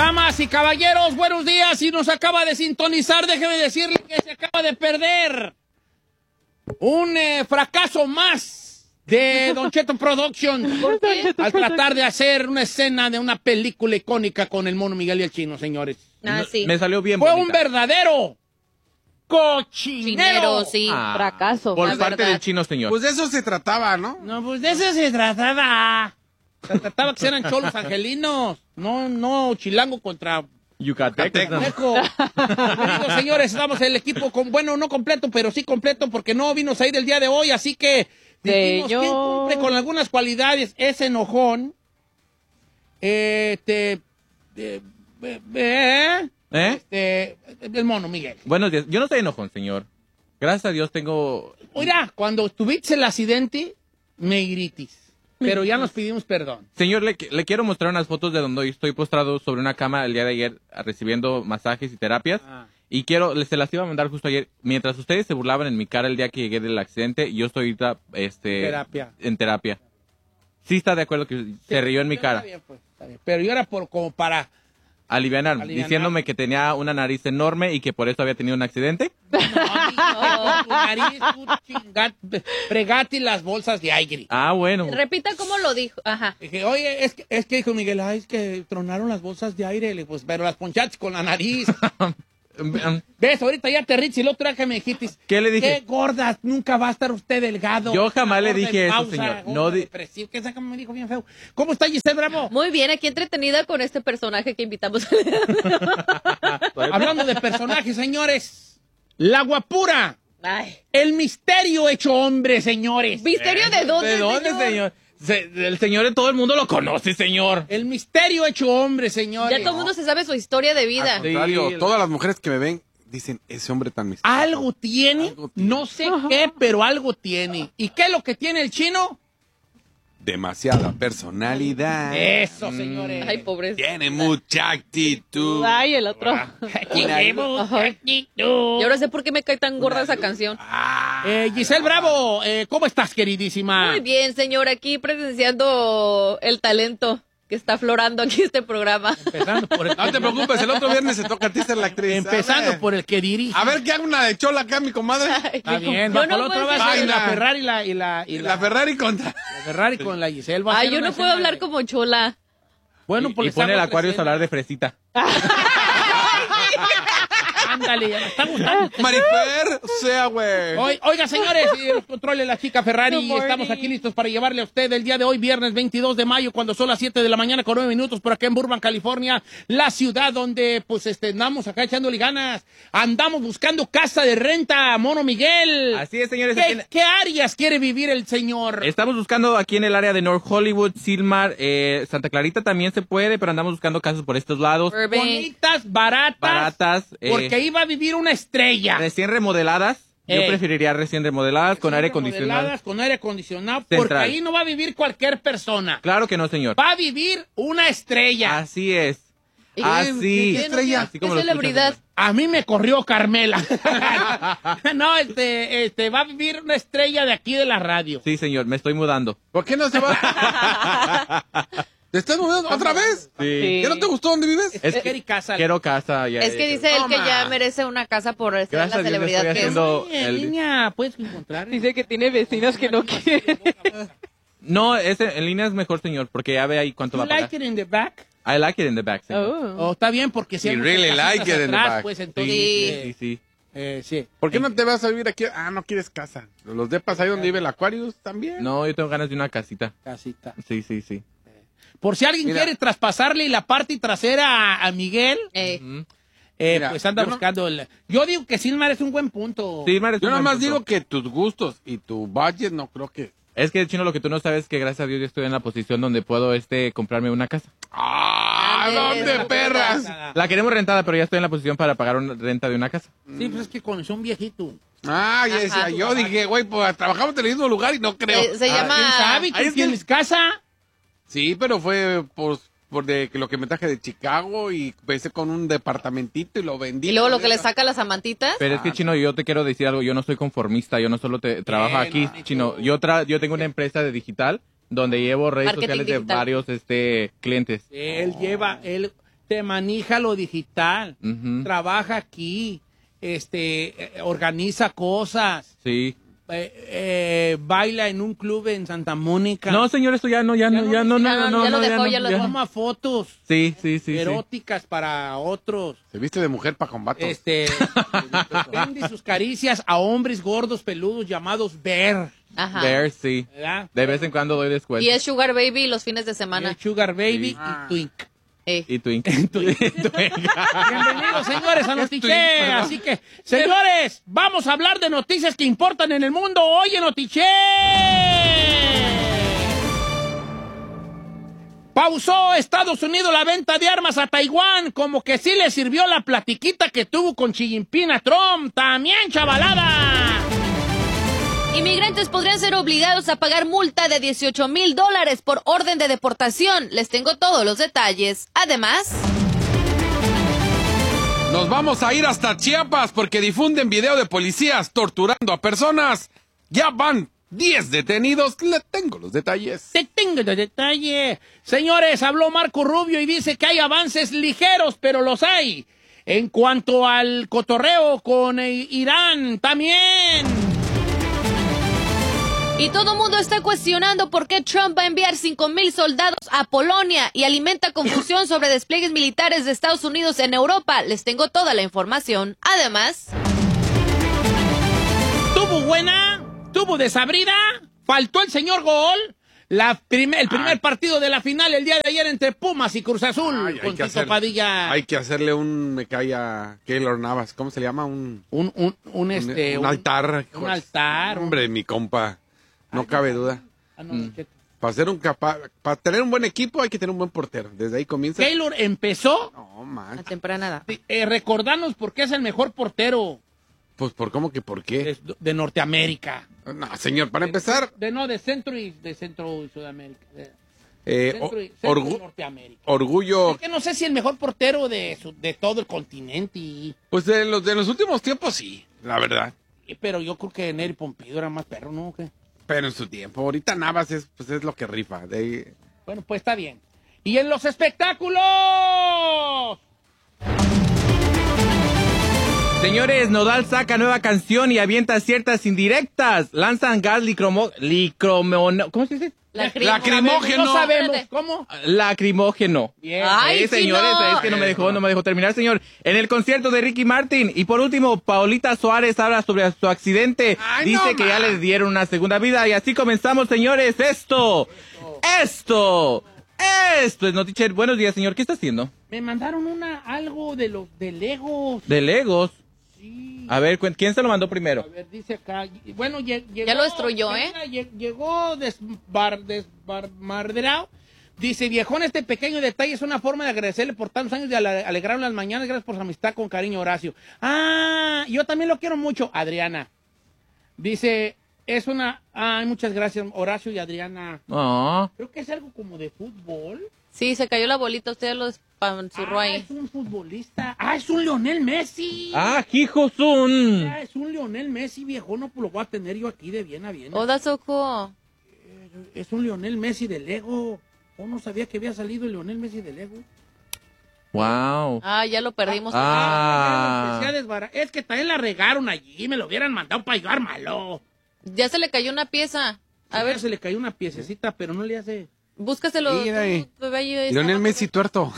Damas y caballeros, buenos días. Si nos acaba de sintonizar, déjeme decirle que se acaba de perder un fracaso más de Don Cheto Productions al tratar de hacer una escena de una película icónica con el Mono Miguel y el Chino, señores. Sí. Me salió bien Fue bonita. un verdadero cochinero. Sí. Fracaso. Por la parte verdad. del Chino, señor. Pues de eso se trataba, ¿no? No, pues de eso se trataba. Se trataba que eran cholos angelinos. No, chilango contra Yucatecos. ¿no? Meco. Bienvenidos, señores, estamos el equipo no completo, pero sí completo, porque no vino a ir el día de hoy, así que dijimos, Señor. ¿quién cumple con algunas cualidades? Es enojón. El Mono Miguel. Buenos días. Yo no soy enojón, señor. Gracias a Dios tengo... Mira, cuando tuviste el accidente, me gritis, pero ya nos pedimos perdón. Señor, le quiero mostrar unas fotos de donde estoy postrado sobre una cama el día de ayer recibiendo masajes y terapias. Y se las iba a mandar justo ayer. Mientras ustedes se burlaban en mi cara el día que llegué del accidente, yo estoy ahorita en terapia. Sí está de acuerdo que se rió en mi cara. Está bien, pues, está bien. Pero yo era como para... Alivianarme, diciéndome que tenía una nariz enorme y que por eso había tenido un accidente. No, tu nariz, tu fregate las bolsas de aire. Ah, bueno. Repita cómo lo dijo. Ajá. Dije, oye, es que dijo Miguel, es que tronaron las bolsas de aire. Le dije, pues, pero las ponchaste con la nariz. ¿Ves? Ahorita ya te ríes y el otro día que me dijiste. ¿Qué le dije? Qué gordas, nunca va a estar usted delgado. Yo jamás le Gorda dije en eso, pausa, señor. gorda, No depresivo. ¿Qué saca? Me dijo bien feo. ¿Cómo está Giselle Bravo? Muy bien, aquí entretenida con este personaje que invitamos. Hablando de personajes, señores. La guapura. Ay. El misterio hecho hombre, señores. ¿Misterio de dónde, ¿De dónde, señor? El señor de todo el mundo lo conoce, señor. El misterio hecho hombre, señores. Ya todo el mundo se sabe su historia de vida. Al contrario, Sí. todas las mujeres que me ven dicen, ese hombre tan misterioso. Algo tiene, no sé qué, pero algo tiene. ¿Y qué es lo que tiene el chino? Demasiada personalidad. Eso, señores. Ay, pobre. Tiene mucha actitud. Ay, el otro. Y ahora sé por qué me cae tan gorda esa canción. Giselle Bravo, ¿cómo estás, queridísima? Muy bien, señor, aquí presenciando el talento que está aflorando aquí este programa. Empezando por el, No te preocupes, el otro viernes se toca a ti ser la actriz. empezando por el que dirige. A ver, que haga una de chola acá, mi comadre. Está bien, Yo va no por el otro puedo va a ser- ser la Ay, Ferrari y La Ferrari contra... la Ferrari con la Giselle. Va a Ay, ser yo una no puedo escena hablar de- como chola. Bueno, pues Y pone el Aquarius a hablar de fresita. Ándale, ya me está gustando. Marifer, o sea, güey. Oiga, señores, los controles la chica Ferrari. Good morning. Estamos aquí listos para llevarle a usted el día de hoy, viernes 22 de mayo, cuando son las 7 de la mañana con 9 minutos, por acá en Burbank, California, la ciudad donde, pues, andamos acá echándole ganas. Andamos buscando casa de renta, Mono Miguel. Así es, señores. aquí en- ¿Qué áreas quiere vivir el señor? Estamos buscando aquí en el área de North Hollywood, Silmar, Santa Clarita también se puede, pero andamos buscando casas por estos lados. Burbank. Bonitas, baratas. Baratas. Porque ahí va a vivir una estrella. Recién remodeladas. Yo preferiría recién remodeladas con aire acondicionado. Remodeladas, con aire acondicionado, porque Central. ahí no va a vivir cualquier persona. Claro que no, señor. Va a vivir una estrella. Así es. Y- Así. ¿Qué estrella? Así ¿Qué como lo celebridad? escuchas, A mí me corrió Carmela. No, va a vivir una estrella de aquí de la radio. sí, señor, me estoy mudando. ¿Por qué no se va? ¿Te estás mudando otra vez? Sí. ¿Ya no te gustó dónde vives? Es que quiere casa. Quiero casa. Ya, Es que dice él que Toma. ya merece una casa por ser Gracias la a Dios le celebridad estoy que es. haciendo- En el- línea puedes encontrar. Dice que tiene vecinos que no quieren. No, en línea es mejor, señor, porque ya ve ahí cuánto va You a pagar. like it in the back? I like it in the back, señor. Oh. Oh, está bien, porque si You hay muchas really casitas like it in the atrás, back. pues entonces... Sí, sí. sí. ¿Por qué no te vas a vivir aquí? Ah, no quieres casa. Los depas ahí donde vive el Aquarius también. No, yo tengo ganas de una casita. Casita. Sí, sí, sí. Por si alguien Mira. quiere traspasarle la parte trasera a Miguel, Ujú. Mira, pues anda yo no- buscando el... Yo digo que Silmar es un buen punto. Sí, Mar, es Yo un nada buen más punto. digo que tus gustos y tu budget no creo que... Es que, Chino, lo que tú no sabes es que gracias a Dios yo estoy en la posición donde puedo comprarme una casa. ¡Ah! Ándale, ¿Dónde, no perras? La queremos rentada, pero ya estoy en la posición para pagar una renta de una casa. Sí, pues es que con un viejito. Ah, ya decía, Ajá. yo dije, güey, pues trabajamos en el mismo lugar y no creo. Se llama... ¿Quién sabe? ahí ¿Tú es tienes casa? Sí, pero fue por de que lo que me traje de Chicago y empecé con un departamentito y lo vendí. Y luego lo que le saca las amantitas. Pero es que, Chino, yo te quiero decir algo. Yo no soy conformista. Yo no solo trabajo aquí, Chino. Yo tengo una empresa de digital donde llevo redes Marketing sociales de digital. varios clientes. Él lleva, te maneja lo digital, Ujú. trabaja aquí, organiza cosas, Sí. baila en un club en Santa Mónica. No, señor, esto ya no. ya lo dejó, ya lo dejó. Toma fotos Sí. eróticas para otros. Se viste de mujer para combatir. Vende sus caricias a hombres gordos peludos llamados Bear, Ajá. Bear, sí. ¿verdad? De vez en cuando doy descuento. Y es Sugar Baby los fines de semana. El Sugar Baby Sí. y Twink. Y Twink. Bienvenidos, señores, a Notiche. Así que, señores, vamos a hablar de noticias que importan en el mundo hoy en Notiche. Pausó Estados Unidos la venta de armas a Taiwán, como que sí le sirvió la platiquita que tuvo con Xi Jinping a Trump. También, chavalada. Inmigrantes podrían ser obligados a pagar multa de $18,000 por orden de deportación. Les tengo todos los detalles. Además, Nos vamos a ir hasta Chiapas porque difunden video de policías torturando a personas. Ya van 10 detenidos. Le tengo los detalles. Te tengo el detalle. Señores, habló Marco Rubio y dice que hay avances ligeros, pero los hay. En cuanto al cotorreo con Irán, también. y todo mundo está cuestionando por qué Trump va a enviar 5,000 soldados a Polonia y alimenta confusión sobre despliegues militares de Estados Unidos en Europa. Les tengo toda la información. Además, Tuvo buena, tuvo desabrida, faltó el señor Gol. El primer partido de la final el día de ayer entre Pumas y Cruz Azul. Ay, con Tito Padilla. Hay que hacerle un me cae a Keylor Navas. ¿Cómo se llama? Un Un altar. altar. Hombre, mi compa. No cabe duda. Cheto. Para tener un buen equipo hay que tener un buen portero. Desde ahí comienza. Taylor empezó No, man. a temprana edad. recordarnos por qué es el mejor portero Pues por cómo que por qué. de Norteamérica. No, señor, para empezar, De Centro y Sudamérica. eh, Centro y orgu- Norteamérica. orgullo, Es que no sé si el mejor portero de todo el continente. pues de los últimos tiempos sí, la verdad. Pero yo creo que Nery Pompidou era más perro, ¿no? ¿Qué? Pero en su tiempo, ahorita Navas es lo que rifa. Bueno, pues está bien. Y en los espectáculos. Señores, Nodal saca nueva canción y avienta ciertas indirectas. Lanzan gas ¿cómo se dice? Lacrimógeno. No sabemos Espérate. cómo. Lacrimógeno. Bien. Ay, sí, señores, no. es que no me dejó terminar, señor. En el concierto de Ricky Martin. Y por último, Paulita Suárez habla sobre su accidente. Ay, Dice no, que ya man. le dieron una segunda vida. Y así comenzamos, señores. Esto es Notiche. Buenos días, señor. ¿Qué está haciendo? Me mandaron algo de los de Legos. De Legos. Sí. A ver, ¿quién se lo mandó primero? A ver, dice acá. Bueno, llegó. Ya lo destruyó, ¿eh? Llegó desbarmaderado. Dice, viejón, este pequeño detalle es una forma de agradecerle por tantos años de alegrar las mañanas. Gracias por su amistad, con cariño, Horacio. Ah, yo también lo quiero mucho, Adriana. Dice, muchas gracias, Horacio y Adriana. Ah. Creo que es algo como de fútbol. Sí, se cayó la bolita, usted lo despanzurró ahí. Es un futbolista. Es un Lionel Messi. Hijosun. Es un Lionel Messi, viejo. No lo voy a tener yo aquí de bien a bien. Oh, that's so cool. Es un Lionel Messi de Lego. No sabía que había salido el Lionel Messi de Lego. Wow. Ah, ya lo perdimos. Es que también la regaron allí. Me lo hubieran mandado para ayudar malo. Ya se le cayó una pieza. A ver, Se le cayó una piececita, pero no le hace. búscaselo. Mira ahí. tú, bebé, ahí está. Lionel Messi tuerto.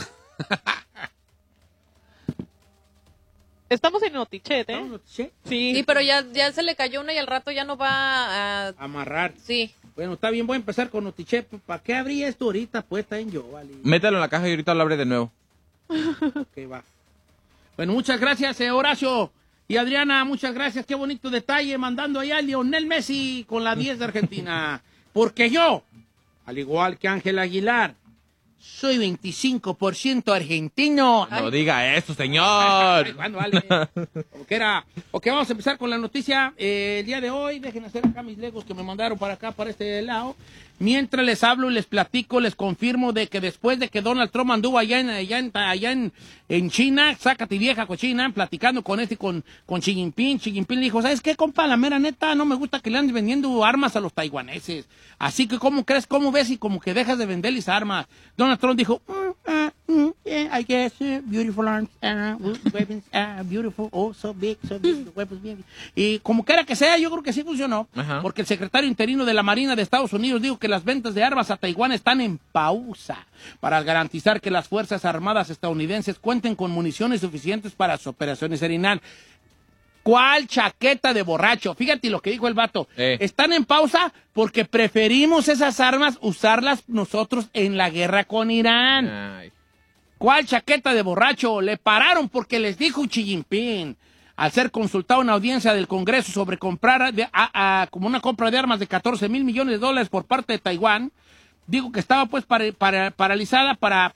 Estamos en Notichet, ¿eh? ¿No? ¿Sí? Sí. Sí, pero ya se le cayó una y al rato ya no va a... Amarrar. Sí. Bueno, está bien, voy a empezar con Notiche. ¿Para qué abrí esto ahorita? Pues está en yo, vale. Métalo en la caja y ahorita lo abre de nuevo. Ok, va. Bueno, muchas gracias, Horacio. Y Adriana, muchas gracias. Qué bonito detalle mandando allá a Lionel Messi con la 10 de Argentina. Porque yo, al igual que Ángel Aguilar, soy 25% argentino. No diga eso, Ay, señor. ¿cuándo, vale? Como que era. Ok, vamos a empezar con la noticia. El día de hoy, dejen hacer acá mis legos que me mandaron para acá, para este lado. Mientras les hablo y les platico, les confirmo de que después de que Donald Trump anduvo allá en China, sácate vieja cochina, platicando con Xi Jinping. Xi Jinping le dijo, ¿sabes qué, compa? La mera neta, no me gusta que le andes vendiendo armas a los taiwaneses. Así que, ¿cómo crees? ¿Cómo ves? Y como que dejas de venderles armas. Donald Trump dijo, I guess, beautiful arms, weapons, beautiful, oh, so big, weapons, bien. Y como quiera que sea, yo creo que sí funcionó, porque el secretario interino de la Marina de Estados Unidos dijo que las ventas de armas a Taiwán están en pausa para garantizar que las Fuerzas Armadas estadounidenses cuenten con municiones suficientes para sus operaciones serenal. ¿Cuál chaqueta de borracho? Fíjate lo que dijo el vato. Están en pausa porque preferimos esas armas usarlas nosotros en la guerra con Irán. Ay. ¿Cuál chaqueta de borracho? Le pararon porque les dijo Xi Jinping, al ser consultado en audiencia del Congreso sobre comprar como una compra de armas de $14 mil millones por parte de Taiwán, digo que estaba pues paralizada para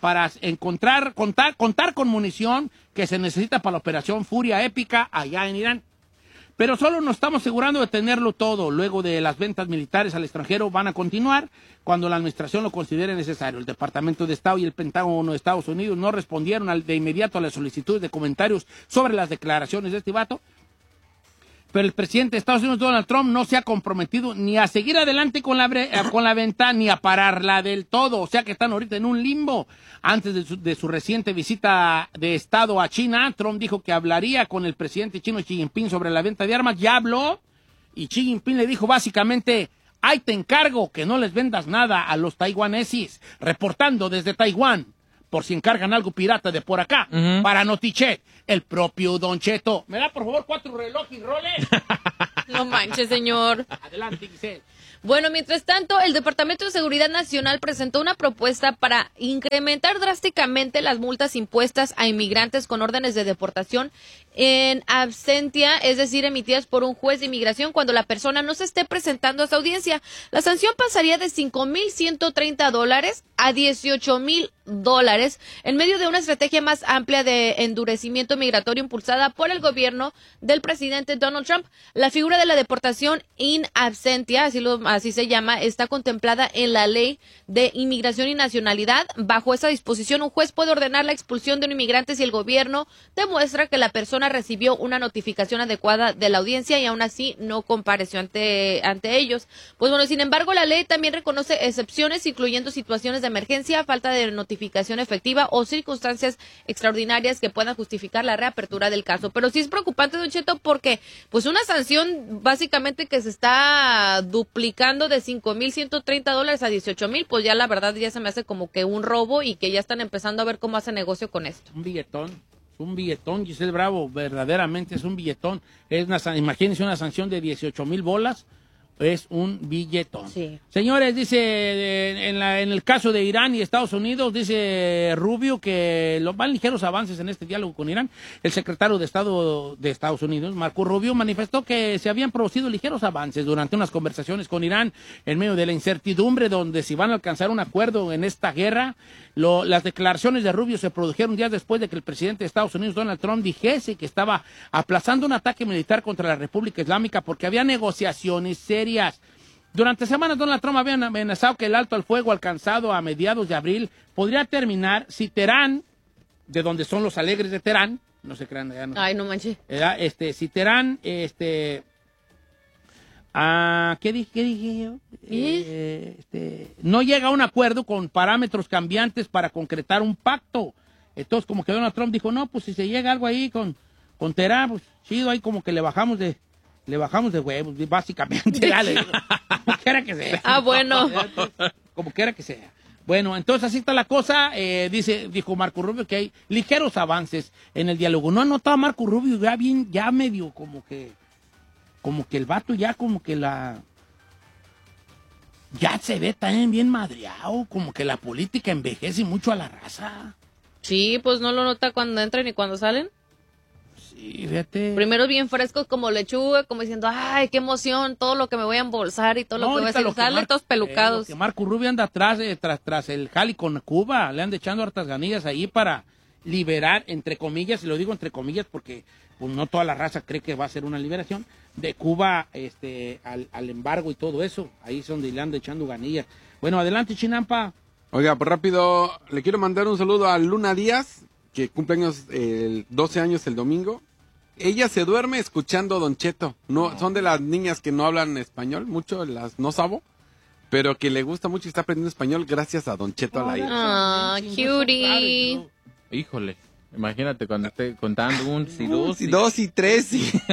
contar con munición que se necesita para la operación Furia Épica allá en Irán. Pero solo nos estamos asegurando de tenerlo todo. Luego de las ventas militares al extranjero van a continuar cuando la administración lo considere necesario. El Departamento de Estado y el Pentágono de Estados Unidos no respondieron de inmediato a las solicitudes de comentarios sobre las declaraciones de este vato. Pero el presidente de Estados Unidos, Donald Trump, no se ha comprometido ni a seguir adelante con la venta ni a pararla del todo. O sea que están ahorita en un limbo. Antes de su reciente visita de Estado a China, Trump dijo que hablaría con el presidente chino Xi Jinping sobre la venta de armas. Ya habló y Xi Jinping le dijo básicamente: ahí te encargo que no les vendas nada a los taiwaneses. Reportando desde Taiwán, por si encargan algo pirata de por acá, para Notichet, el propio Don Cheto. ¿Me da, por favor, 4 relojes y roles? No manches, señor. Adelante, Giselle. Bueno, mientras tanto, el Departamento de Seguridad Nacional presentó una propuesta para incrementar drásticamente las multas impuestas a inmigrantes con órdenes de deportación en absentia, es decir, emitidas por un juez de inmigración cuando la persona no se esté presentando a su audiencia. La sanción pasaría de $5,130 a $18,000 en medio de una estrategia más amplia de endurecimiento migratorio impulsada por el gobierno del presidente Donald Trump. La figura de la deportación in absentia, así se llama, está contemplada en la Ley de Inmigración y Nacionalidad. Bajo esa disposición, un juez puede ordenar la expulsión de un inmigrante si el gobierno demuestra que la persona recibió una notificación adecuada de la audiencia y aún así no compareció ante ellos. Pues bueno, sin embargo, la ley también reconoce excepciones, incluyendo situaciones de emergencia, falta de notificación efectiva o circunstancias extraordinarias que puedan justificar la reapertura del caso. Pero sí es preocupante, Don Cheto, porque pues una sanción básicamente que se está duplicando de $5,130 a $18,000, pues ya la verdad ya se me hace como que un robo y que ya están empezando a ver cómo hacen negocio con esto. Un billetón, Giselle Bravo, verdaderamente es un billetón. Imagínense una sanción de $18,000. Es un billetón. Sí. Señores, dice, en el caso de Irán y Estados Unidos, dice Rubio que van ligeros avances en este diálogo con Irán. El secretario de Estado de Estados Unidos, Marco Rubio, manifestó que se habían producido ligeros avances durante unas conversaciones con Irán en medio de la incertidumbre donde si van a alcanzar un acuerdo en esta guerra. Las declaraciones de Rubio se produjeron días después de que el presidente de Estados Unidos, Donald Trump, dijese que estaba aplazando un ataque militar contra la República Islámica porque había negociaciones serias. Durante semanas, Donald Trump había amenazado que el alto al fuego alcanzado a mediados de abril podría terminar si Teherán, de donde son los alegres de Teherán, no se crean, ya no. Ay, no manches. Si Teherán, ¿qué dije yo? No llega a un acuerdo con parámetros cambiantes para concretar un pacto. Entonces, como que Donald Trump dijo, no, pues si se llega algo ahí con Teherán, pues chido, ahí como que le bajamos de huevos, básicamente. Dale, como quiera que sea. Ah, bueno. Como quiera que sea. Bueno, entonces así está la cosa. Dijo Marco Rubio que hay ligeros avances en el diálogo. ¿No ha notado a Marco Rubio ya medio como que el vato ya ya se ve también bien madreado, como que la política envejece mucho a la raza? Sí, pues no lo nota cuando entran y cuando salen. Sí, fíjate. Primero bien frescos como lechuga, como diciendo, ay, qué emoción, todo lo que me voy a embolsar y todo lo que voy a hacer. Salen todos pelucados. Que Marco Rubio anda tras el jali con Cuba, le han echando hartas ganillas ahí para liberar, entre comillas, y lo digo entre comillas porque pues, no toda la raza cree que va a ser una liberación, de Cuba al embargo y todo eso. Ahí es donde le anda echando ganillas. Bueno, adelante, Chinampa. Oiga, pues rápido, le quiero mandar un saludo a Luna Díaz, que cumple años 12 años el domingo. Ella se duerme escuchando Don Cheto. No, son de las niñas que no hablan español mucho, las no sabo, pero que le gusta mucho y está aprendiendo español gracias a Don Cheto al aire. Ah, cutie. Híjole, imagínate cuando esté contando un y dos. Y dos y tres.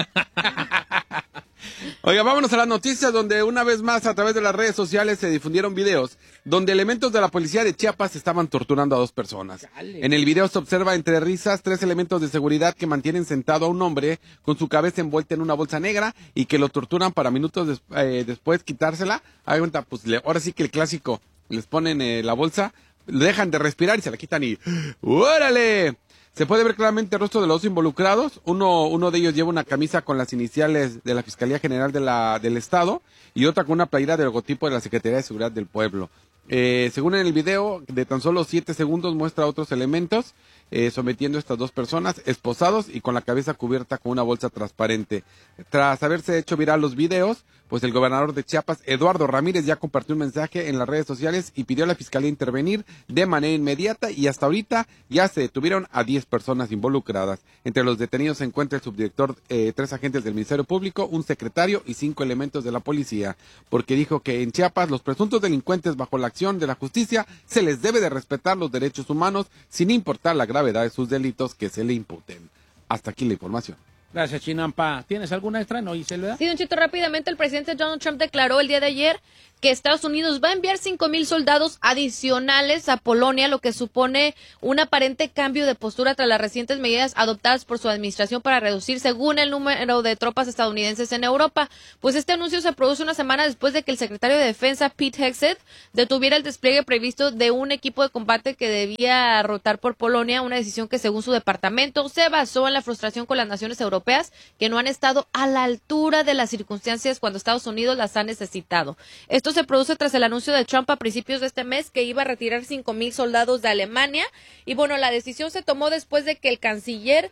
Oiga, vámonos a las noticias donde una vez más a través de las redes sociales se difundieron videos donde elementos de la policía de Chiapas estaban torturando a 2 personas. En el video se observa entre risas 3 elementos de seguridad que mantienen sentado a un hombre con su cabeza envuelta en una bolsa negra y que lo torturan para minutos después quitársela. Pues ahora sí que el clásico, les ponen la bolsa, dejan de respirar y se la quitan y ¡órale! Se puede ver claramente el rostro de los involucrados. Uno de ellos lleva una camisa con las iniciales de la Fiscalía General del Estado y otra con una playera del logotipo de la Secretaría de Seguridad del Pueblo. Según en el video, de tan solo 7 segundos muestra otros elementos sometiendo a estas 2 personas, esposados y con la cabeza cubierta con una bolsa transparente. Tras haberse hecho viral los videos, pues el gobernador de Chiapas, Eduardo Ramírez, ya compartió un mensaje en las redes sociales y pidió a la Fiscalía intervenir de manera inmediata y hasta ahorita ya se detuvieron a 10 personas involucradas. Entre los detenidos se encuentra el subdirector, 3 agentes del Ministerio Público, un secretario y 5 elementos de la policía, porque dijo que en Chiapas los presuntos delincuentes bajo la acción de la justicia se les debe de respetar los derechos humanos sin importar la gravedad de sus delitos que se le imputen. Hasta aquí la información. Gracias, Chinampa. ¿Tienes alguna extra? ¿No, Gisela? Sí, Don Cheto, rápidamente el presidente Donald Trump declaró el día de ayer que Estados Unidos va a enviar 5,000 soldados adicionales a Polonia, lo que supone un aparente cambio de postura tras las recientes medidas adoptadas por su administración para reducir, según el número de tropas estadounidenses en Europa. Pues este anuncio se produce una semana después de que el secretario de Defensa, Pete Hegseth, detuviera el despliegue previsto de un equipo de combate que debía rotar por Polonia, una decisión que, según su departamento, se basó en la frustración con las naciones europeas que no han estado a la altura de las circunstancias cuando Estados Unidos las ha necesitado. Esto se produce tras el anuncio de Trump a principios de este mes que iba a retirar 5,000 soldados de Alemania. Y bueno, la decisión se tomó después de que el canciller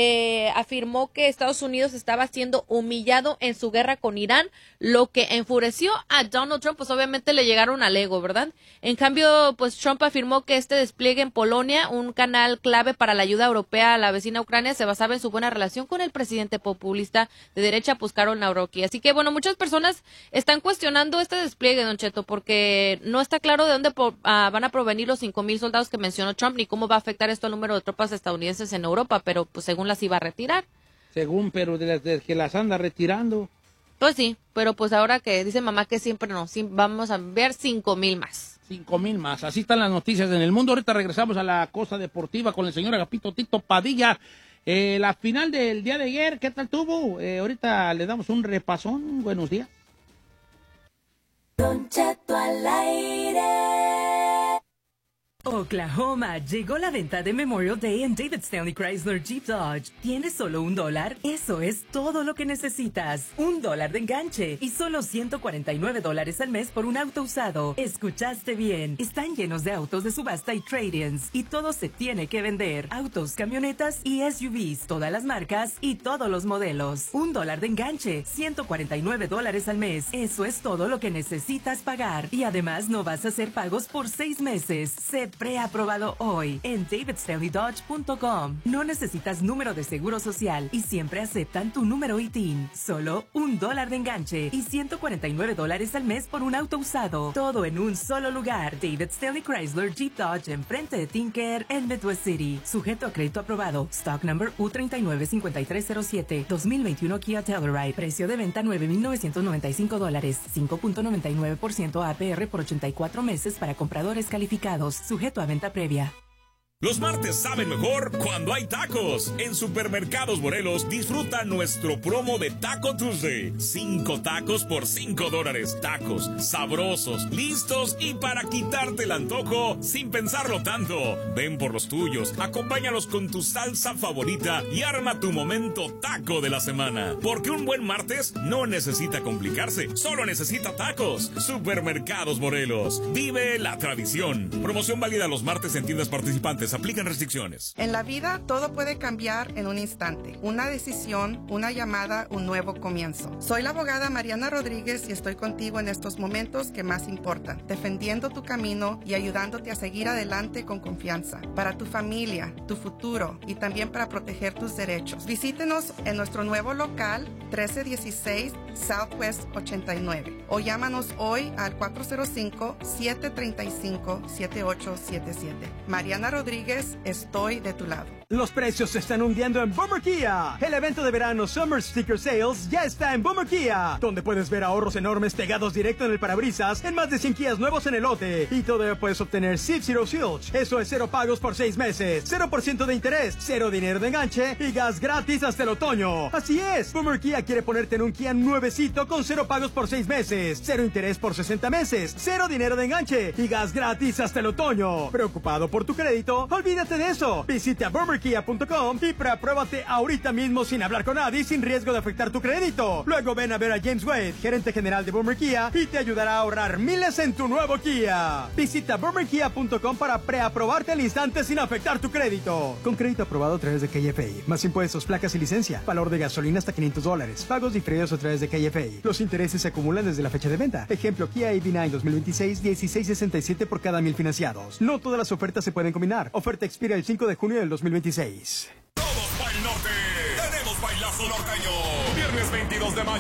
afirmó que Estados Unidos estaba siendo humillado en su guerra con Irán, lo que enfureció a Donald Trump, pues obviamente le llegaron al ego, ¿verdad? En cambio, pues Trump afirmó que este despliegue en Polonia, un canal clave para la ayuda europea a la vecina Ucrania, se basaba en su buena relación con el presidente populista de derecha, pues Karol Nawrocki. Así que, bueno, muchas personas están cuestionando este despliegue, Don Cheto, porque no está claro de dónde van a provenir los 5,000 soldados que mencionó Trump, ni cómo va a afectar esto al número de tropas estadounidenses en Europa, pero pues según las iba a retirar. Según, pero de que las anda retirando. Pues sí, pero pues ahora que dice mamá que siempre no, sí, vamos a ver 5,000 más. 5,000 más. Así están las noticias en el mundo. Ahorita regresamos a la cosa deportiva con el señor Agapito Tito Padilla. La final del día de ayer, ¿qué tal tuvo? Ahorita le damos un repasón. Buenos días. Don Cheto al aire. Oklahoma, llegó la venta de Memorial Day en David Stanley Chrysler Jeep Dodge. ¿Tienes solo $1? Eso es todo lo que necesitas. $1 de enganche y solo $149 al mes por un auto usado. Escuchaste bien. Están llenos de autos de subasta y trade-ins y todo se tiene que vender. Autos, camionetas y SUVs, todas las marcas y todos los modelos. $1 de enganche, $149 al mes. Eso es todo lo que necesitas pagar. Y además no vas a hacer pagos por 6 meses. Preaprobado hoy en davidstanleydodge.com. No necesitas número de seguro social y siempre aceptan tu número ITIN. Solo $1 de enganche y $149 al mes por un auto usado. Todo en un solo lugar. David Stanley Chrysler Jeep Dodge enfrente de Tinker en Midwest City. Sujeto a crédito aprobado. Stock number U395307. 2021 Kia Telluride. Precio de venta $9,995. 5.99% APR por 84 meses para compradores calificados. Sujeto a venta previa. Los martes saben mejor cuando hay tacos. En Supermercados Morelos disfruta nuestro promo de Taco Tuesday. 5 tacos por $5. Tacos sabrosos, listos y para quitarte el antojo sin pensarlo tanto. Ven por los tuyos, acompáñalos con tu salsa favorita y arma tu momento taco de la semana. Porque un buen martes no necesita complicarse, solo necesita tacos. Supermercados Morelos. Vive la tradición. Promoción válida los martes en tiendas participantes. Aplican restricciones. En la vida todo puede cambiar en un instante. Una decisión, una llamada, un nuevo comienzo. Soy la abogada Mariana Rodríguez y estoy contigo en estos momentos que más importan, defendiendo tu camino y ayudándote a seguir adelante con confianza. Para tu familia, tu futuro y también para proteger tus derechos. Visítenos en nuestro nuevo local, 1316 Southwest 89. O llámanos hoy al 405-735-7877. Mariana Rodríguez, estoy de tu lado. Los precios se están hundiendo en Boomer Kia. El evento de verano Summer Sticker Sales ya está en Boomer Kia, donde puedes ver ahorros enormes pegados directo en el parabrisas en más de 100 Kias nuevos en el lote. Y todavía puedes obtener Zero Silch. Eso es 0 pagos por 6 meses, 0% de interés, 0 dinero de enganche y gas gratis hasta el otoño. Así es, Boomer Kia quiere ponerte en un Kia nuevecito con 0 pagos por 6 meses, 0 interés por 60 meses, 0 dinero de enganche y gas gratis hasta el otoño. ¿Preocupado por tu crédito? Olvídate de eso. Visita BoomerKia.com y pruébate ahorita mismo sin hablar con nadie, sin riesgo de afectar tu crédito. Luego ven a ver a James Wade, gerente general de Boomer Kia, y te ayudará a ahorrar miles en tu nuevo Kia. Visita BoomerKia.com para preaprobarte al instante sin afectar tu crédito. Con crédito aprobado a través de KFA. Más impuestos, placas y licencia. Valor de gasolina hasta $500. Pagos diferidos a través de KFA. Los intereses se acumulan desde la fecha de venta. Ejemplo, Kia EV9 2026, 1667 por cada 1000 financiados. No todas las ofertas se pueden combinar. Oferta expira el 5 de junio del 2026. Todos para el norte. Tenemos bailazo norteño. Viernes 22 de mayo.